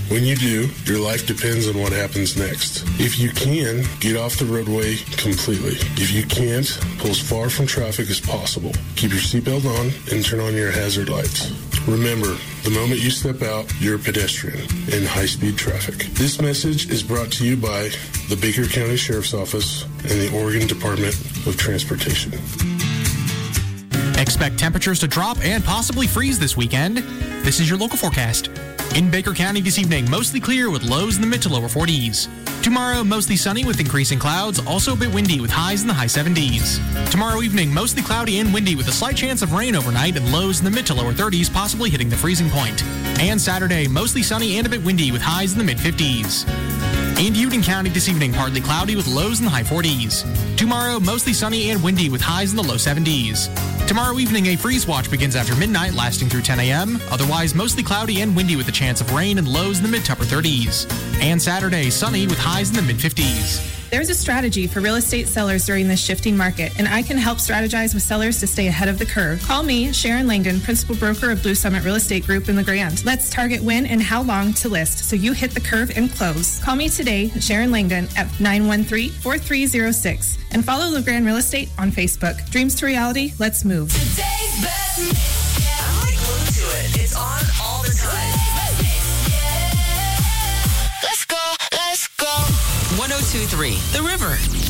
When you do, your life depends on what happens next. If you can, get off the roadway completely. If you can't, pull as far from traffic as possible. Keep your seatbelt on and turn on your hazard lights. Remember, the moment you step out, you're a pedestrian in high-speed traffic. This message is brought to you by the Baker County Sheriff's Office and the Oregon Department of Transportation. Expect temperatures to drop and possibly freeze this weekend. This is your local forecast. In Baker County this evening, mostly clear with lows in the mid to lower 40s. Tomorrow, mostly sunny with increasing clouds, also a bit windy with highs in the high 70s. Tomorrow evening, mostly cloudy and windy with a slight chance of rain overnight and lows in the mid to lower 30s, possibly hitting the freezing point. And Saturday, mostly sunny and a bit windy with highs in the mid 50s. In Union County this evening, partly cloudy with lows in the high 40s. Tomorrow, mostly sunny and windy with highs in the low 70s. Tomorrow evening, a freeze watch begins after midnight, lasting through 10 a.m. Otherwise, mostly cloudy and windy with a chance of rain and lows in the mid to upper 30s. And Saturday, sunny with highs in the mid 50s. There's a strategy for real estate sellers during this shifting market, and I can help strategize with sellers to stay ahead of the curve. Call me, Sharon Langdon, principal broker of Blue Summit Real Estate Group in La Grande. Let's target when and how long to list so you hit the curve and close. Call me today, Sharon Langdon, at 913-4306, and follow La Grande Real Estate on Facebook. Dreams to reality, let's move. Today's best mix. Yeah, I'm like glued to it. It's on all the time. Let's go, let's go. 102.3 The River.